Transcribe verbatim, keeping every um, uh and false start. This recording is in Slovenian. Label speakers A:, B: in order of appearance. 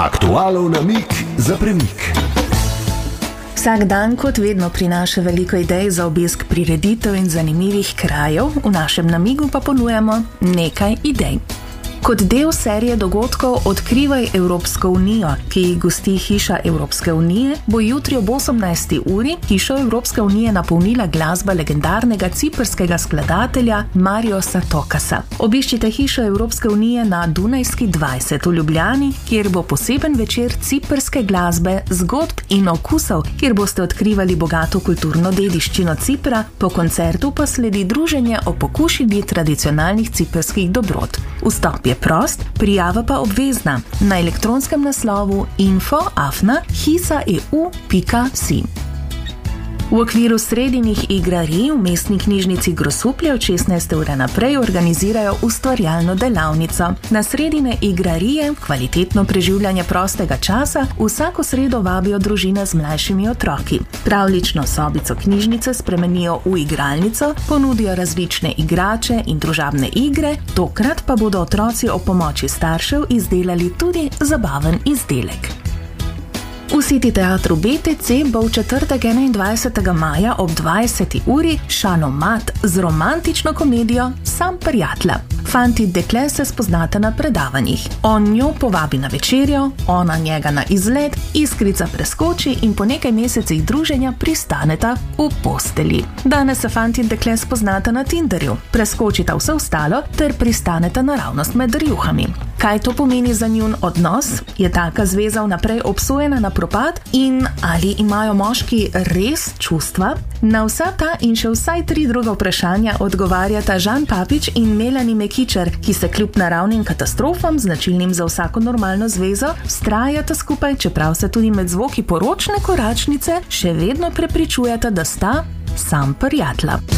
A: Aktualov namig za premik.
B: Vsak dan kot vedno prinaša veliko idej za obisk prireditev in zanimivih krajev, v našem namigu pa ponujamo nekaj idej. Kot del serije dogodkov Odkrivaj Evropsko unijo, ki jih gosti Hiša Evropske unije, bo jutri ob osemnajsti uri Hišo Evropske unije napolnila glasba legendarnega ciprskega skladatelja Mariosa Tokasa. Obiščite Hišo Evropske unije na Dunajski dvajset v Ljubljani, kjer bo poseben večer ciprske glasbe, zgodb in okusov, kjer boste odkrivali bogato kulturno dediščino Cipra, po koncertu pa sledi druženje o pokušini tradicionalnih ciprskih dobrot. Vstop je prost, prijava pa obvezna na elektronskem naslovu info afna hisau pika si. V okviru sredinih igrarij v mestni knjižnici Grosuplje od šestnajste ure naprej organizirajo ustvarjalno delavnico. Na sredine igrarije, kvalitetno preživljanje prostega časa, vsako sredo vabijo družine z mlajšimi otroki. Pravljično sobico knjižnice spremenijo v igralnico, ponudijo različne igrače in družabne igre, tokrat pa bodo otroci ob pomoči staršev izdelali tudi zabaven izdelek. V City teatru B T C bo v četrtek enaindvajsetega maja ob dvajseti uri Šalomat z romantično komedijo Sam prijatla. Fanti in dekle se spoznata na predavanjih. On njo povabi na večerjo, ona njega na izlet, iskrica preskoči in po nekaj mesecih druženja pristaneta v postelji. Danes se fanti in dekle spoznata na Tinderju, preskočita vse ostalo ter pristaneta naravnost med rjuhami. Kaj to pomeni za njun odnos? Je taka zveza vnaprej obsojena na propad in ali imajo moški res čustva? Na vsa ta in še vsaj tri druga vprašanja odgovarjata Žan Papič in Melanie Mekičer, ki se kljub naravnim katastrofam, značilnim za vsako normalno zvezo, vztrajata skupaj, čeprav se tudi med zvoki poročne koračnice še vedno prepričujeta, da sta sam prijatla.